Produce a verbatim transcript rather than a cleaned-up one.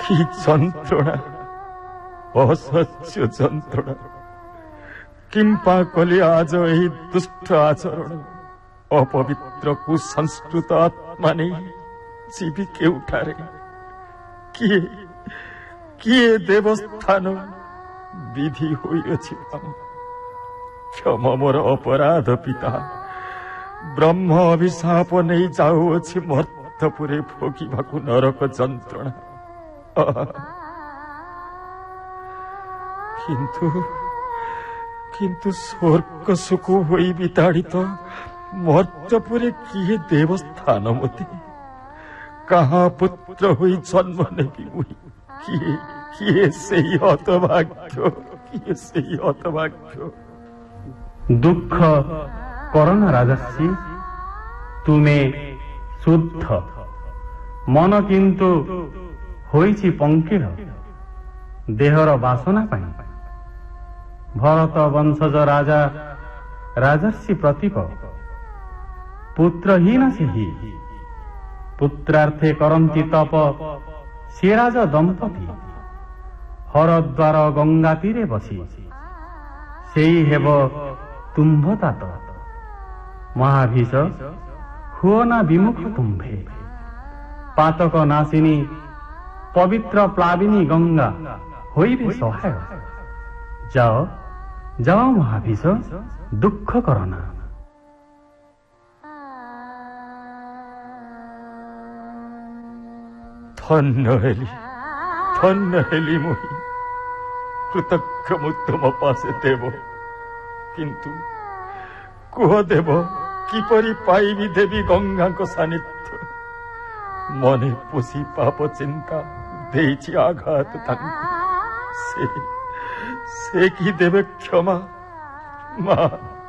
কি যন্ত্রণা, অসহ্য যন্ত্রণা। কিম্পা কলি আজ এই দুষ্ট আচরণ, অপবিত্র কুসংস্কৃত আত্মা নেই জীবিকে উঠারে। কিয়ে কিয়ে দেবস্থান বিধি হইଅଛି କ୍ଷମ ମୋର ଅପରାଧ ପିତା। ବ୍ରହ୍ମ ଅଭିଶାପ ନେଇ ଯାଉଅଛି ମର୍ତ୍ତପୁରେ ଭୋଗିବାକୁ ନରକ ଯନ୍ତ୍ରଣା। କିନ୍ତୁ କିନ୍ତୁ ସ୍ୱର୍ଗ ସୁଖ ହୋଇ ବିତାଡ଼ିତ ମର୍ତ୍ତପୁରେ କିଏ ଦେବସ୍ଥାନ ମୋତେ? କାହା ପୁତ୍ର ହୋଇ ଜନ୍ମ ନେବି ମୁଇଁ? କିଏ କିଏ ସେଇ ହତଭାଗ୍ୟ, କିଏ ସେଇ ହତଭାଗ୍ୟ? দুঃখ করোনা রাজর্ষি, তুমি শুদ্ধ, মন কিন্তু হইছি পঙ্কিল দেহর বাসনা পাই। ভরত বংশজ রাজা রাজর্ষি প্রতীপ, পুত্রহীন সেহি পুত্রার্থে করন্তি তপ। সে রাজা দম্পতি হরদ্বার গঙ্গা তীরে বসি, সেই হেব তুম্ভতাত। মহাভীষ হুও না বিমুখ তুম্ভে, পাতক নাসিনী পবিত্র প্লাবিনী গঙ্গা হইবে সহায়। যাও যাও মহাভীষ, দুঃখ কর না। ধন্য হেলি, ধন্য হেলি মুই, কৃতজ্ঞ ମୁଁ ତୁମ ପାଶେ ଦେବ। କିନ୍ତୁ କୁହ ଦେବ, କିପରି ପାଇବି ଦେବୀ ଗଙ୍ଗାଙ୍କ ସାନ୍ନିଧ୍ୟ? ମନେ ପୋଷି ପାପ ଚିନ୍ତା ଦେଇଛି ଆଘାତ ତାଙ୍କୁ, ସେ ସେ କି ଦେବେ କ୍ଷମା? ମା